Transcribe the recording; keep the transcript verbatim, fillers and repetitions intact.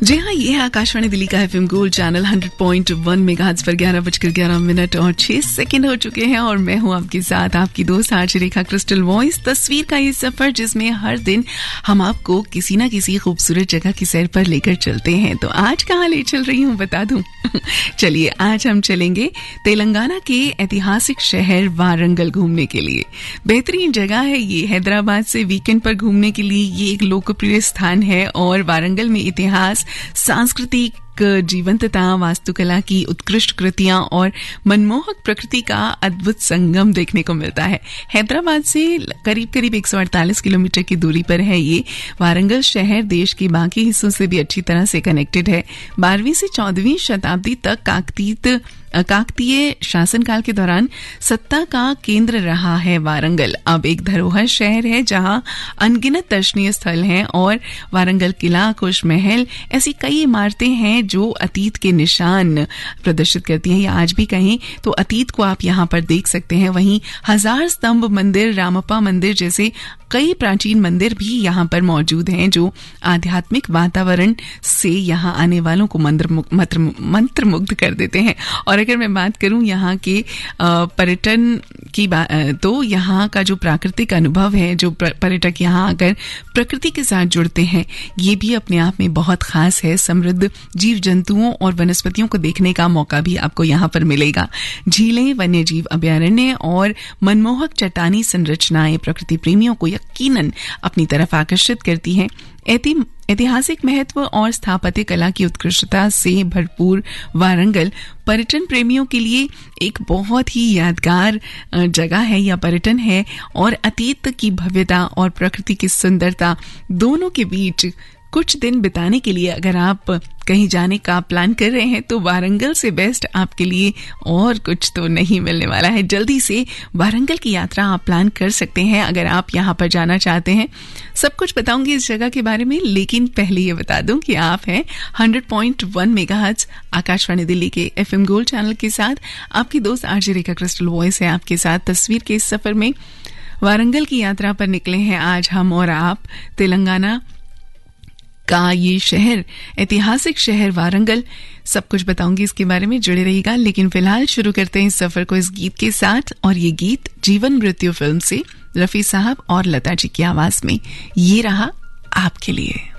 जी हाँ, ये है आकाशवाणी दिल्ली का FM gold channel hundred point one megahertz पर ग्यारह बजकर ग्यारह मिनट और छह सेकंड हो चुके हैं और मैं हूँ आपके साथ आपकी दोस्त आरजे रेखा क्रिस्टल वॉइस। तस्वीर का ये सफर जिसमें हर दिन हम आपको किसी ना किसी खूबसूरत जगह की सैर पर लेकर चलते हैं। तो आज कहाँ ले चल रही हूँ बता दूं। चलिए, आज हम चलेंगे तेलंगाना के ऐतिहासिक शहर वारंगल घूमने के लिए। बेहतरीन जगह है ये। हैदराबाद से वीकेंड पर घूमने के लिए ये एक लोकप्रिय स्थान है और वारंगल में इतिहास, सांस्कृतिक जीवंतता, वास्तुकला की उत्कृष्ट कृतियां और मनमोहक प्रकृति का अद्भुत संगम देखने को मिलता है। हैदराबाद से करीब करीब एक सौ अड़तालीस किलोमीटर की दूरी पर है ये वारंगल शहर। देश के बाकी हिस्सों से भी अच्छी तरह से कनेक्टेड है। बारहवीं से चौदहवीं शताब्दी तक काकतीय काकतीय शासनकाल के दौरान सत्ता का केंद्र रहा है वारंगल। अब एक धरोहर शहर है जहां अनगिनत दर्शनीय स्थल हैं और वारंगल किला, कुश महल, ऐसी कई इमारतें हैं जो अतीत के निशान प्रदर्शित करती हैं या आज भी कहें तो अतीत को आप यहां पर देख सकते हैं। वहीं हजार स्तंभ मंदिर, रामप्पा मंदिर जैसे कई प्राचीन मंदिर भी यहाँ पर मौजूद हैं जो आध्यात्मिक वातावरण से यहाँ आने वालों को मंत्र मुग्ध कर देते हैं। और अगर मैं बात करूं यहाँ के पर्यटन की बात, तो यहाँ का जो प्राकृतिक अनुभव है, जो पर्यटक यहाँ आकर प्रकृति के साथ जुड़ते हैं, ये भी अपने आप में बहुत खास है। समृद्ध जीव जंतुओं और वनस्पतियों को देखने का मौका भी आपको यहाँ पर मिलेगा। झीलें, वन्य जीव अभ्यारण्य और मनमोहक चट्टानी संरचनाएं प्रकृति प्रेमियों को यकीनन अपनी तरफ आकर्षित करती हैं। ऐतिहासिक महत्व और स्थापत्य कला की उत्कृष्टता से भरपूर वारंगल पर्यटन प्रेमियों के लिए एक बहुत ही यादगार जगह है या पर्यटन है और अतीत की भव्यता और प्रकृति की सुंदरता दोनों के बीच कुछ दिन बिताने के लिए अगर आप कहीं जाने का प्लान कर रहे हैं तो वारंगल से बेस्ट आपके लिए और कुछ तो नहीं मिलने वाला है। जल्दी से वारंगल की यात्रा आप प्लान कर सकते हैं अगर आप यहां पर जाना चाहते हैं। सब कुछ बताऊंगी इस जगह के बारे में, लेकिन पहले ये बता दूं कि आप हैं hundred point one megahertz Akashvani Delhi के एफएम गोल्ड चैनल के साथ। आपकी दोस्त आरजे रेखा क्रिस्टल वॉइस है आपके साथ। तस्वीर के इस सफर में वारंगल की यात्रा पर निकले हैं आज हम और आप। तेलंगाना का ये शहर, ऐतिहासिक शहर वारंगल, सब कुछ बताऊंगी इसके बारे में, जुड़े रहिएगा। लेकिन फिलहाल शुरू करते हैं इस सफर को इस गीत के साथ, और ये गीत जीवन मृत्यु फिल्म से रफी साहब और लता जी की आवाज में। ये रहा आपके लिए।